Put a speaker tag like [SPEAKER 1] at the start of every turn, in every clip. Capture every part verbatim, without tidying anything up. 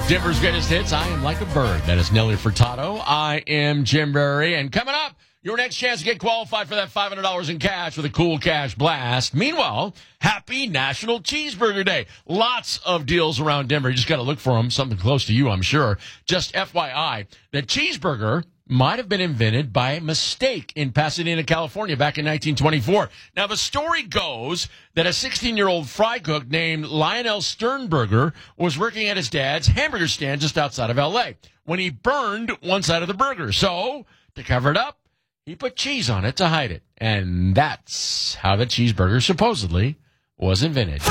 [SPEAKER 1] Denver's greatest hits. I am like a bird. That is Nelly Furtado. I am Jim Berry. And coming up, your next chance to get qualified for that five hundred dollars in cash with a cool cash blast. Meanwhile, happy National Cheeseburger Day. Lots of deals around Denver. You just got to look for them. Something close to you, I'm sure. Just F Y I, the cheeseburger might have been invented by mistake in Pasadena, California back in nineteen twenty-four. Now, the story goes that a sixteen-year-old fry cook named Lionel Sternberger was working at his dad's hamburger stand just outside of L A when he burned one side of the burger. So, to cover it up, he put cheese on it to hide it. And that's how the cheeseburger supposedly was invented.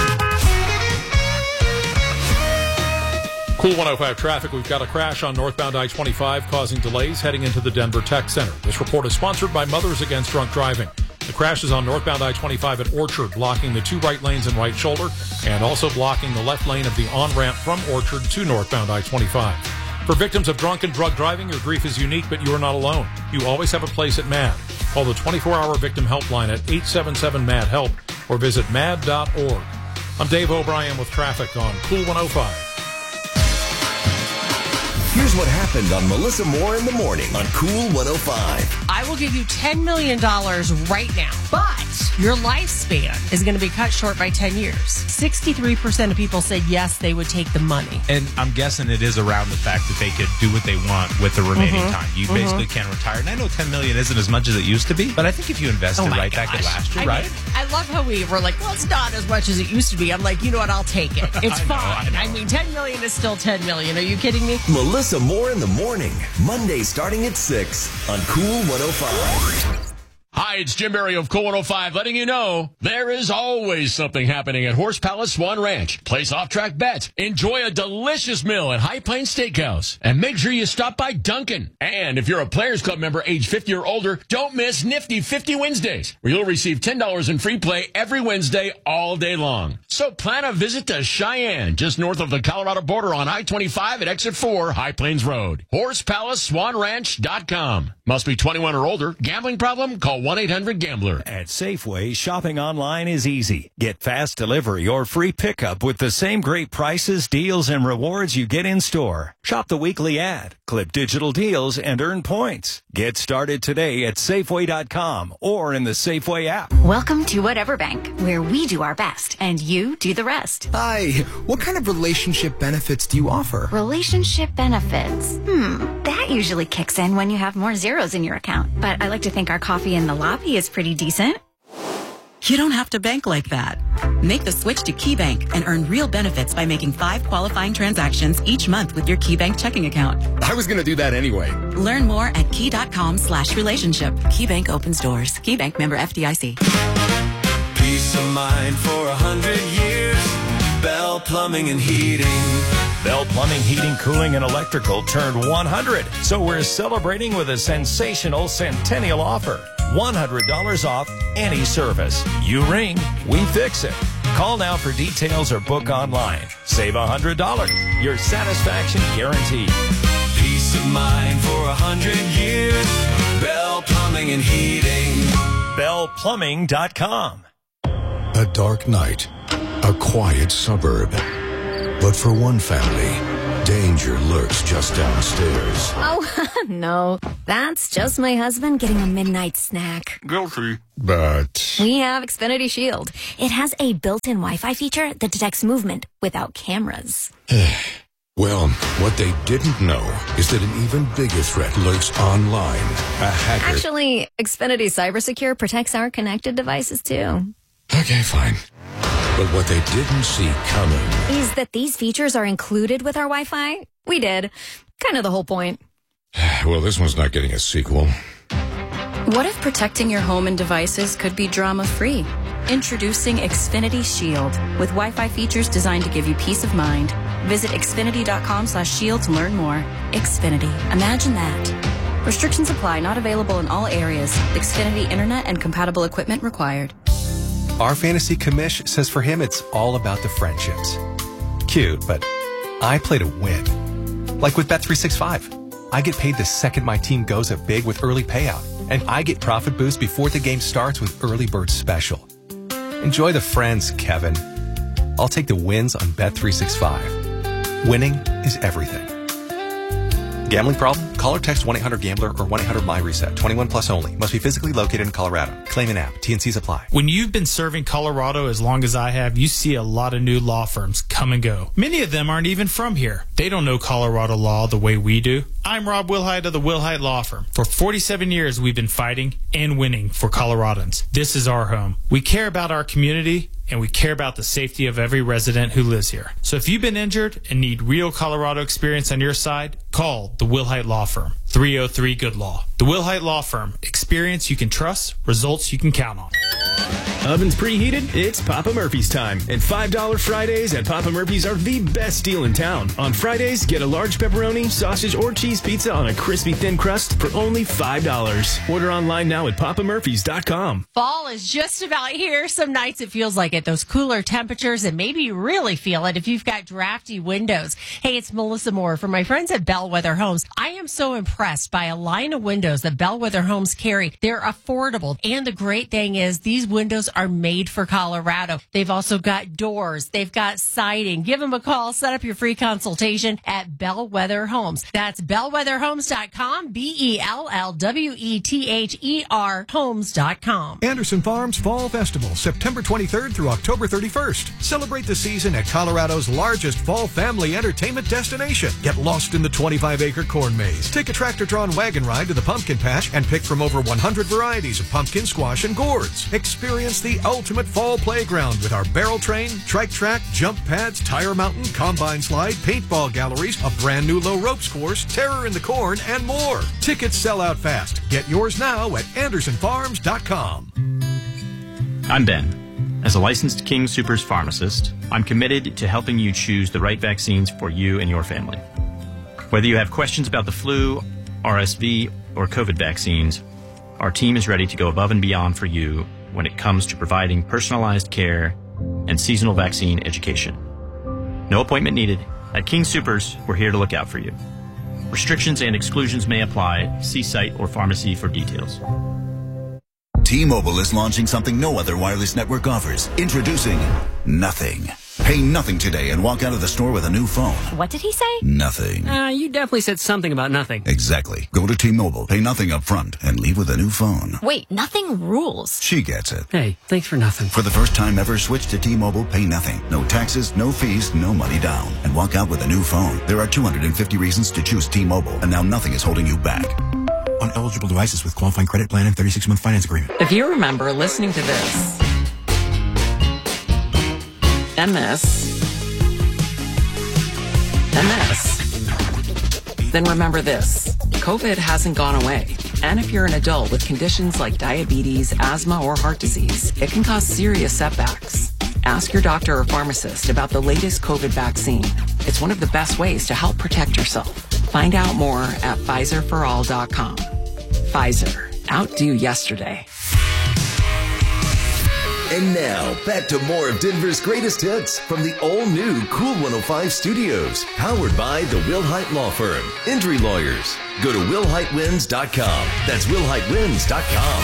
[SPEAKER 2] Cool one oh five traffic. We've got a crash on northbound I twenty-five causing delays heading into the Denver Tech Center. This report is sponsored by Mothers Against Drunk Driving. The crash is on northbound I twenty-five at Orchard, blocking the two right lanes and right shoulder, and also blocking the left lane of the on-ramp from Orchard to northbound I twenty-five. For victims of drunk and drug driving, your grief is unique, but you are not alone. You always have a place at MAD. Call the twenty-four hour victim helpline at eight seven seven MAD HELP or visit mad dot org. I'm Dave O'Brien with traffic on Cool one oh five.
[SPEAKER 3] Here's what happened on Melissa Moore in the Morning on Cool one oh five.
[SPEAKER 4] I will give you ten million dollars right now, but your lifespan is going to be cut short by ten years. sixty-three percent of people said yes, they would take the money.
[SPEAKER 5] And I'm guessing it is around the fact that they could do what they want with the remaining
[SPEAKER 4] Mm-hmm.
[SPEAKER 5] time. You
[SPEAKER 4] Mm-hmm.
[SPEAKER 5] basically can retire. And I know ten million dollars isn't as much as it used to be, but I think if you invested
[SPEAKER 4] Oh my
[SPEAKER 5] right, that could
[SPEAKER 4] gosh.
[SPEAKER 5] last you,
[SPEAKER 4] I
[SPEAKER 5] right?
[SPEAKER 4] mean, I love how we were like, well, it's not as much as it used to be. I'm like, you know what? I'll take it. It's
[SPEAKER 5] I know,
[SPEAKER 4] fine.
[SPEAKER 5] I know.
[SPEAKER 4] I mean, ten million dollars is still ten million dollars. Are you kidding me?
[SPEAKER 3] Melissa Moore in the Morning, Monday starting at six on Cool one oh five.
[SPEAKER 1] Hi, it's Jim Berry of Cool one oh five letting you know there is always something happening at Horse Palace Swan Ranch. Place off-track bets. Enjoy a delicious meal at High Plains Steakhouse. And make sure you stop by Dunkin'. And if you're a Players Club member age fifty or older, don't miss Nifty fifty Wednesdays, where you'll receive ten dollars in free play every Wednesday all day long. So plan a visit to Cheyenne, just north of the Colorado border on I twenty-five at Exit four, High Plains Road. horse palace swan ranch dot com. Must be twenty-one or older. Gambling problem? Call one eight hundred gambler.
[SPEAKER 6] At Safeway, shopping online is easy. Get fast delivery or free pickup with the same great prices, deals, and rewards you get in store. Shop the weekly ad, clip digital deals, and earn points. Get started today at Safeway dot com or in the Safeway app.
[SPEAKER 7] Welcome to Whatever Bank, where we do our best and you do the rest.
[SPEAKER 8] Hi, what kind of relationship benefits do you offer?
[SPEAKER 7] Relationship benefits. Hmm, that usually kicks in when you have more zeros in your account. But I like to think our coffee in the lobby is pretty decent.
[SPEAKER 9] You don't have to bank like that. Make the switch to KeyBank and earn real benefits by making five qualifying transactions each month with your KeyBank checking account.
[SPEAKER 8] I was going to do that anyway.
[SPEAKER 9] Learn more at key.com slash relationship. KeyBank opens doors. KeyBank member F D I C.
[SPEAKER 10] Peace of mind for a hundred years. Bell Plumbing and Heating.
[SPEAKER 6] Bell Plumbing, Heating, Cooling, and Electrical turned one hundred. So we're celebrating with a sensational centennial offer. one hundred dollars off any service. You ring, we fix it. Call now for details or book online. Save one hundred dollars. Your satisfaction guaranteed.
[SPEAKER 10] Peace of mind for a hundred years. Bell Plumbing and Heating.
[SPEAKER 6] bell plumbing dot com.
[SPEAKER 11] A dark night, a quiet suburb. But for one family, danger lurks just downstairs.
[SPEAKER 7] Oh, no. That's just my husband getting a midnight snack.
[SPEAKER 11] Guilty. But
[SPEAKER 7] We have Xfinity Shield. It has a built-in Wi-Fi feature that detects movement without cameras.
[SPEAKER 11] well, what they didn't know is that an even bigger threat lurks online. A hacker.
[SPEAKER 7] Actually, Xfinity CyberSecure protects our connected devices, too.
[SPEAKER 11] Okay, fine. But what they didn't see coming
[SPEAKER 7] Is that these features are included with our Wi-Fi? We did. Kind of the whole point.
[SPEAKER 11] well, this one's not getting a sequel.
[SPEAKER 12] What if protecting your home and devices could be drama-free? Introducing Xfinity Shield with Wi-Fi features designed to give you peace of mind. Visit xfinity.com slash shield to learn more. Xfinity. Imagine that. Restrictions apply. Not available in all areas. Xfinity Internet and compatible equipment required.
[SPEAKER 13] Our fantasy commish says for him it's all about the friendships. Cute, but I play to win. Like with Bet three sixty-five. I get paid the second my team goes up big with early payout. And I get profit boost before the game starts with Early Bird Special. Enjoy the friends, Kevin. I'll take the wins on Bet three sixty-five. Winning is everything. Gambling problem? Call or text one eight hundred gambler or one eight hundred my reset. twenty-one plus only. Must be physically located in Colorado. Claim an app. T N Cs apply.
[SPEAKER 14] When you've been serving Colorado as long as I have, you see a lot of new law firms come and go. Many of them aren't even from here. They don't know Colorado law the way we do. I'm Rob Wilhite of the Wilhite Law Firm. For forty-seven years, we've been fighting and winning for Coloradans. This is our home. We care about our community, and we care about the safety of every resident who lives here. So if you've been injured and need real Colorado experience on your side, call the Wilhite Law Firm, three oh three Good Law. The Wilhite Law Firm, experience you can trust, results you can count on.
[SPEAKER 15] Ovens preheated? It's Papa Murphy's time. And five dollar Fridays at Papa Murphy's are the best deal in town. On Fridays, get a large pepperoni, sausage, or cheese pizza on a crispy thin crust for only five dollars. Order online now at papa murphys dot com.
[SPEAKER 4] Fall is just about here. Some nights it feels like it. Those cooler temperatures, and maybe you really feel it if you've got drafty windows. Hey, it's Melissa Moore from my friends at Bellwether Homes. I am so impressed by a line of windows that Bellwether Homes carry. They're affordable. And the great thing is these windows are made for Colorado. They've also got doors. They've got siding. Give them a call. Set up your free consultation at Bellwether Homes. That's bellwether homes dot com, B E L L W E T H E R homes dot com.
[SPEAKER 16] Anderson Farms Fall Festival, September twenty-third through October thirty-first. Celebrate the season at Colorado's largest fall family entertainment destination. Get lost in the twenty-five acre corn maze. Take a tractor-drawn wagon ride to the pumpkin patch and pick from over one hundred varieties of pumpkin, squash, and gourds. Experience the ultimate fall playground with our barrel train, trike track, jump pads, tire mountain, combine slide, paintball galleries, a brand new low ropes course, terror in the corn, and more. Tickets sell out fast. Get yours now at anderson farms dot com.
[SPEAKER 17] I'm Ben. As a licensed King Soopers pharmacist, I'm committed to helping you choose the right vaccines for you and your family. Whether you have questions about the flu, R S V, or COVID vaccines, our team is ready to go above and beyond for you when it comes to providing personalized care and seasonal vaccine education. No appointment needed. At King Soopers, we're here to look out for you. Restrictions and exclusions may apply. See site or pharmacy for details.
[SPEAKER 18] T-Mobile is launching something no other wireless network offers. Introducing Nothing. Pay nothing today and walk out of the store with a new phone.
[SPEAKER 19] What did he say?
[SPEAKER 18] Nothing.
[SPEAKER 19] Uh, you definitely said something about nothing.
[SPEAKER 18] Exactly. Go to T-Mobile, pay nothing up front, and leave with a new phone.
[SPEAKER 19] Wait, nothing rules.
[SPEAKER 18] She gets it.
[SPEAKER 19] Hey, thanks for nothing.
[SPEAKER 18] For the first time ever, switch to T-Mobile, pay nothing. No taxes, no fees, no money down. And walk out with a new phone. There are two hundred fifty reasons to choose T-Mobile, and now nothing is holding you back. On eligible devices with qualifying credit plan and thirty-six month finance agreement.
[SPEAKER 9] If you remember listening to this and this and this, then remember this. COVID hasn't gone away. And if you're an adult with conditions like diabetes, asthma, or heart disease, it can cause serious setbacks. Ask your doctor or pharmacist about the latest COVID vaccine. It's one of the best ways to help protect yourself. Find out more at Pfizer for all dot com. Pfizer. Outdo yesterday.
[SPEAKER 3] And now, back to more of Denver's greatest hits from the all-new Cool one oh five studios. Powered by the Wilhite Law Firm. Injury lawyers. Go to wilhite wins dot com. That's wilhite wins dot com.